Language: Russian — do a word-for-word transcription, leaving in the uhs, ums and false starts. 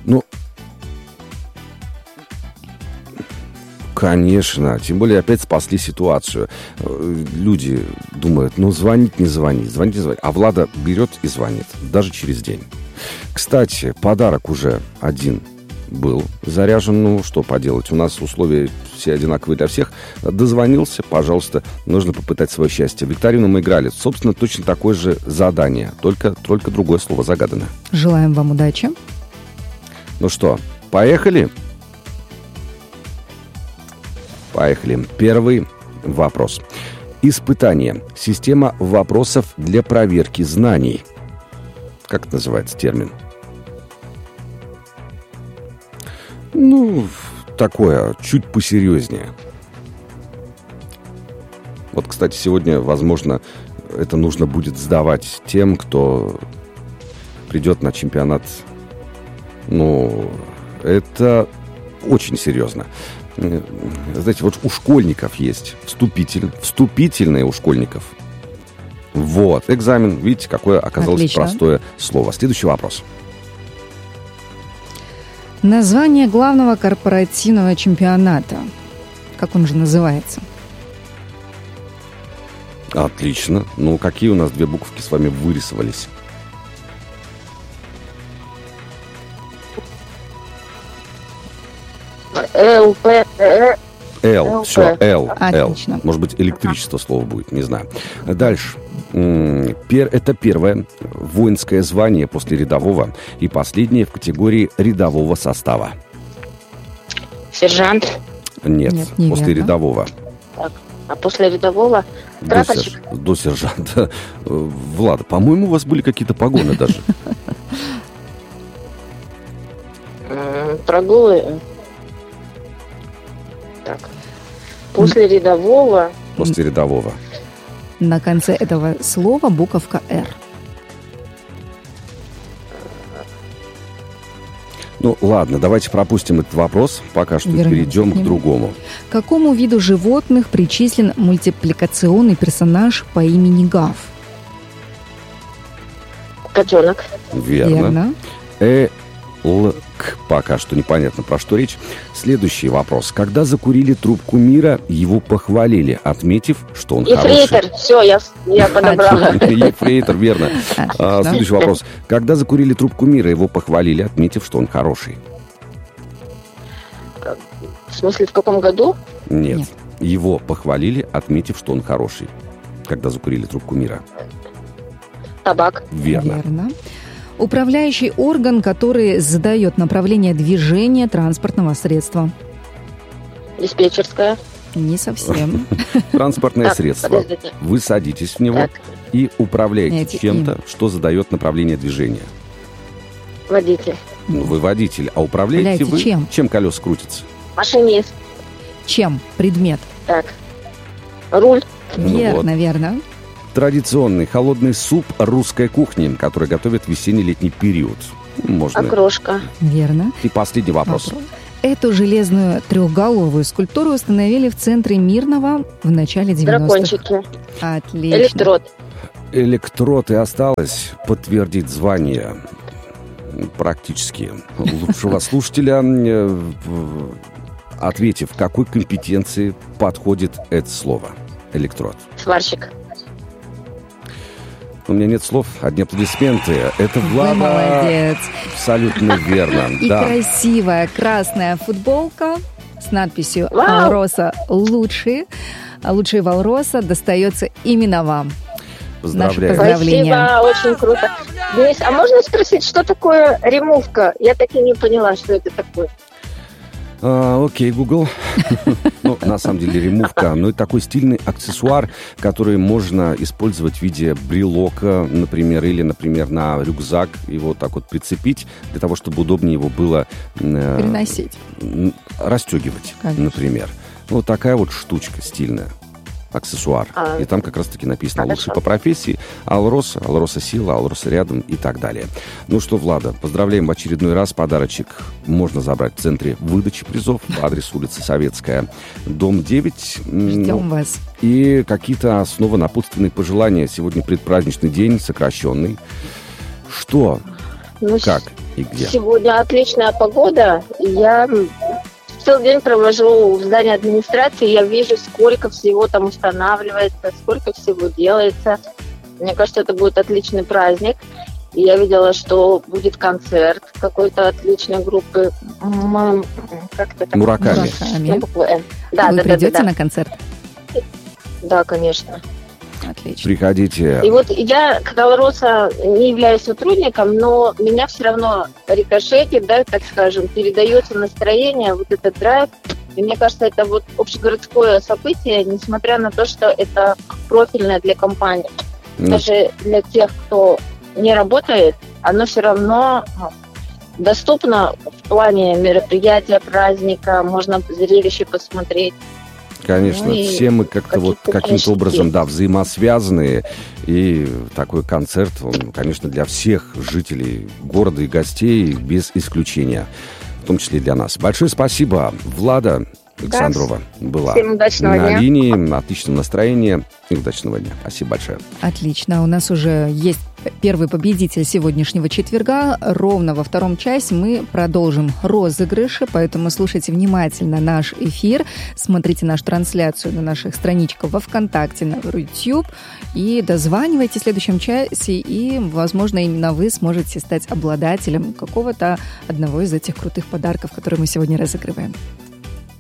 Ну, конечно. Тем более опять спасли ситуацию. Люди думают, ну, звонить, не звонить, звонить, не звонить. А Влада берет и звонит. Даже через день. Кстати, подарок уже один был заряжен. Ну, что поделать. У нас условия все одинаковые для всех. Дозвонился, пожалуйста, нужно попытать свое счастье. Викторину мы играли. Собственно, точно такое же задание. Только, только другое слово загадано. Желаем вам удачи. Ну что, поехали? Поехали. Первый вопрос. Испытание. Система вопросов для проверки знаний. Как это называется термин? Ну, такое, чуть посерьезнее. Вот, кстати, сегодня, возможно, это нужно будет сдавать тем, кто придет на чемпионат. Ну, это очень серьезно. Знаете, вот у школьников есть вступитель, вступительные у школьников. Вот, экзамен. Видите, какое оказалось Отлично. Простое слово. Следующий вопрос. Название главного корпоративного чемпионата. Как он же называется? Отлично. Ну, какие у нас две буковки с вами вырисовались? Л, П, Л, все, Л, Л. Отлично. Может быть, электричество слово будет, не знаю. Дальше. Это первое воинское звание после рядового и последнее в категории рядового состава. Сержант. Нет, Нет, после неверно. рядового. Так, а после рядового До, прапорщик. серж... До сержанта. Влада, по-моему, у вас были какие-то погоны даже. М, Прогулы. Так. После рядового. После рядового. На конце этого слова буковка «Р». Ну, ладно, давайте пропустим этот вопрос. Пока что Вернемся перейдем к к нему. другому. К какому виду животных причислен мультипликационный персонаж по имени Гав? Котенок. Верно. Э, Л, К. Пока что непонятно, про что речь. Следующий вопрос. Когда закурили трубку мира, его похвалили, отметив, что он Ефрейтор. хороший. Все, я, я подобрала. Ефрейтор, верно. А, Отлично. Следующий вопрос. Когда закурили трубку мира, его похвалили, отметив, что он хороший. В смысле, в каком году? Нет. Нет. Его похвалили, отметив, что он хороший. Когда закурили трубку мира. Табак. Верно. Верно. Управляющий орган, который задает направление движения транспортного средства. Диспетчерская. Не совсем. Транспортное Так, средство. подождите. Вы садитесь в него Так. и управляете Нет, чем-то, что задает направление движения. Водитель. Ну, вы водитель, а управляете Управляете вы чем? колеса крутятся? Машинист. Чем? Предмет. Так. Руль. Ну Верно, верно. Традиционный холодный суп русской кухни, который готовят в весенне-летний период. Можно. Окрошка. Верно. И последний вопрос. Вопрос. Эту железную трехголовую скульптуру установили в центре Мирного в начале девяностых. Дракончики. Отлично. Электрод. Электрод и осталось подтвердить звание. Практически. Лучшего слушателя, э, ответив, к какой компетенции подходит это слово. Электрод. Сварщик. У меня нет слов, одни аплодисменты. Это Вы Влада. молодец. Абсолютно верно. И Да. красивая красная футболка с надписью Вау! «Алроса лучшие». А лучшие Валроса достается именно вам. Поздравляю. Наши Поздравления. Спасибо, очень круто. Денис, а можно спросить, что такое ремувка? Я так и не поняла, что это такое. А, окей, Google. Ну, на самом деле, ремувка. Ну, это такой стильный аксессуар, который можно использовать в виде брелока, например, или, например, на рюкзак его так вот прицепить, для того, чтобы удобнее его было э, Переносить. н- расстегивать, Конечно. например. Ну, вот такая вот штучка стильная. Аксессуар. А, И там как раз-таки написано хорошо. «Лучший по профессии», «Алроса», «Алроса сила», «Алроса рядом» и так далее. Ну что, Влада, поздравляем в очередной раз. Подарочек можно забрать в центре выдачи призов. Адрес улица Советская, дом девять. Ждем Ну, вас. и какие-то снова напутственные пожелания. Сегодня предпраздничный день, сокращенный. Что? Ну, с- Как? и где? Сегодня отличная погода. Я целый день провожу в здании администрации. Я вижу, сколько всего там устанавливается, сколько всего делается. Мне кажется, это будет отличный праздник. И я видела, что будет концерт какой-то отличной группы. Как это? Мураками. Да, Вы да, придете да, да. на концерт? Да, конечно. Отлично. Приходите. И вот я к Долороса не являюсь сотрудником, но меня все равно рикошетит, да, так скажем, передается настроение, вот этот драйв. И мне кажется, это вот общегородское событие, несмотря на то, что это профильное для компании. Mm. Даже для тех, кто не работает, оно все равно доступно в плане мероприятия, праздника, можно зрелище посмотреть. Конечно, ну, все мы как-то вот каким-то образом, да, взаимосвязаны, и такой концерт, он, конечно, для всех жителей города и гостей без исключения, в том числе и для нас. Большое спасибо, Влада Александрова да, была на дня. линии, отличного настроения и удачного дня. Спасибо большое. Отлично, у нас уже есть первый победитель сегодняшнего четверга. Ровно во втором часе мы продолжим розыгрыши, поэтому слушайте внимательно наш эфир, смотрите нашу трансляцию на наших страничках во ВКонтакте, на YouTube и дозванивайтесь в следующем часе, и, возможно, именно вы сможете стать обладателем какого-то одного из этих крутых подарков, которые мы сегодня разыгрываем.